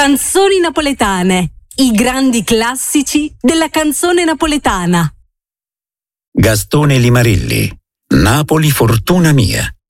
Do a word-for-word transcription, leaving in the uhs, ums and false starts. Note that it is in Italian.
Canzoni napoletane, i grandi classici della canzone napoletana. Gastone Limarilli, Napoli fortuna mia.